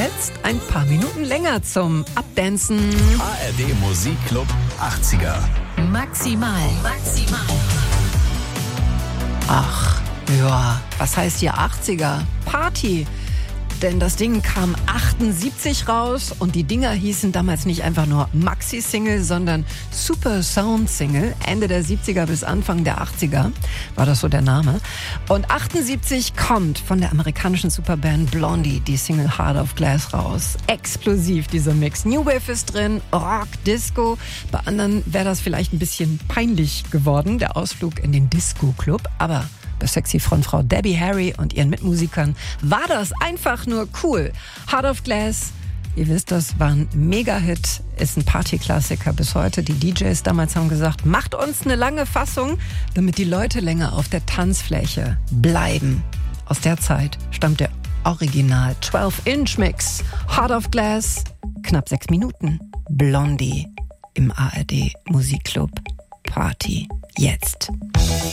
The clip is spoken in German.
jetzt ein paar Minuten länger zum Abdancen. ARD Musikclub 80er. Maximal. Ach, ja, was heißt hier 80er? Party. Denn das Ding kam 78 raus und die Dinger hießen damals nicht einfach nur Maxi-Single, sondern Super Sound-Single. Ende der 70er bis Anfang der 80er war das so der Name. Und 78 kommt von der amerikanischen Superband Blondie die Single Heart of Glass raus. Explosiv dieser Mix. New Wave ist drin, Rock, Disco. Bei anderen wäre das vielleicht ein bisschen peinlich geworden, der Ausflug in den Disco-Club. Aber bei sexy Frontfrau Debbie Harry und ihren Mitmusikern war das einfach nur cool. Heart of Glass, ihr wisst, das war ein Mega-Hit, ist ein Partyklassiker bis heute. Die DJs damals haben gesagt, macht uns eine lange Fassung, damit die Leute länger auf der Tanzfläche bleiben. Aus der Zeit stammt der Original 12-Inch-Mix. Heart of Glass, knapp 6 Minuten. Blondie im ARD Musikclub. Party jetzt.